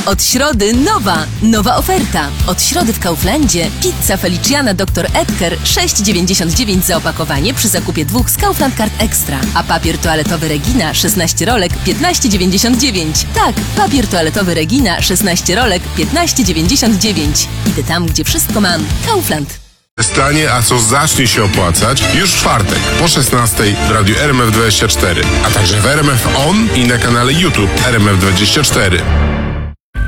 Od środy nowa oferta. Od środy w Kauflandzie pizza Feliciana Dr. Edgar 6,99 za opakowanie przy zakupie 2 z Kaufland Card Extra. A papier toaletowy Regina 16 rolek 15,99. Tak, papier toaletowy Regina 16 rolek 15,99. Idę tam, gdzie wszystko mam. Kaufland. Stanie, a co zacznie się opłacać już w czwartek po 16 w radiu RMF24, a także w RMF On i na kanale YouTube RMF24.